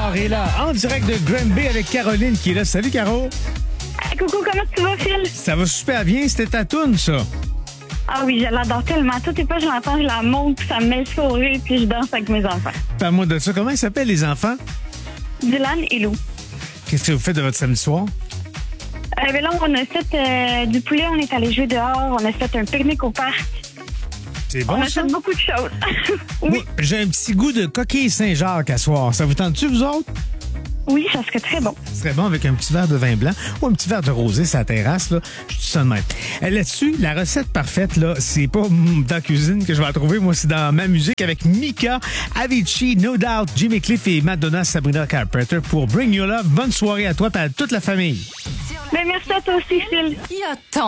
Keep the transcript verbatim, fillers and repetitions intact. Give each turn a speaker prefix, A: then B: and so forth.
A: Bouchard est là, en direct de Granby avec Caroline qui est là. Salut, Caro.
B: Hey, coucou, comment tu vas, Phil?
A: Ça va super bien. C'était ta toune, ça.
B: Ah oui, je l'adore tellement. Toutes les fois, je l'entends, je la monte, puis ça me met le sourire, puis je danse avec mes enfants.
A: Parle-moi de ça. Comment ils s'appellent, les enfants?
B: Dylan et Lou.
A: Qu'est-ce que vous faites de votre samedi soir?
B: Euh, ben là, on a fait euh, du poulet, on est allé jouer dehors, on a fait un pique-nique au parc.
A: C'est bon,
B: On a
A: ça?
B: fait beaucoup de choses. Oui,
A: Moi, j'ai un petit goût de coquille Saint-Jacques à soir. Ça vous tente-tu, vous autres?
B: oui, ça serait très bon.
A: Ce serait bon avec un petit verre de vin blanc ou un petit verre de rosé sur la terrasse, là. Je dis ça de même. Euh, Là-dessus, la recette parfaite, là, c'est pas mm, dans la cuisine que je vais la trouver. Moi, c'est dans ma musique avec Mika, Avicii, No Doubt, Jimmy Cliff et Madonna, Sabrina Carpenter pour Bring Your Love. Bonne soirée à toi et à toute la famille.
B: Ben, merci à toi aussi, Phil.
C: Il y a tant